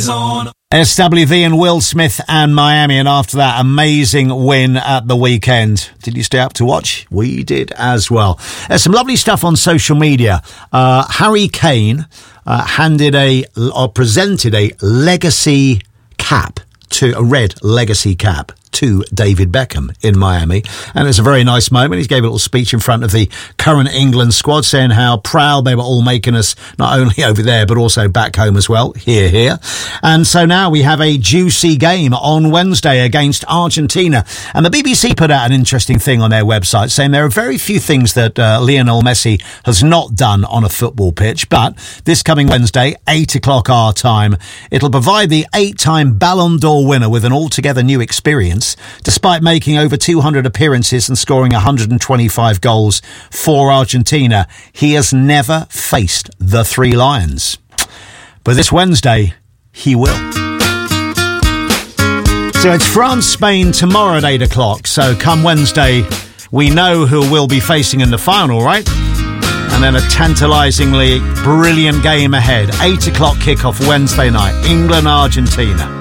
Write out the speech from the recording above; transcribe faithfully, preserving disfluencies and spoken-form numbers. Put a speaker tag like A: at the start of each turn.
A: S W V and Will Smith and Miami, and after that amazing win at the weekend. Did you stay up to watch? We did as well. There's some lovely stuff on social media. Uh, Harry Kane uh, handed a, or presented a legacy cap to, a red legacy cap to David Beckham in Miami, and it's a very nice moment. He gave a little speech in front of the current England squad saying how proud they were all making us, not only over there but also back home as well. Here, here. And so now we have a juicy game on Wednesday against Argentina, and the B B C put out an interesting thing on their website saying there are very few things that uh, Lionel Messi has not done on a football pitch, but this coming Wednesday, eight o'clock our time, it'll provide the eight-time Ballon d'Or winner with an altogether new experience. Despite making over two hundred appearances and scoring one hundred twenty-five goals for Argentina, he has never faced the Three Lions. But this Wednesday, he will. So it's France-Spain tomorrow at eight o'clock. So come Wednesday, we know who we'll be facing in the final, right? And then a tantalisingly brilliant game ahead. eight o'clock kickoff Wednesday night, England-Argentina.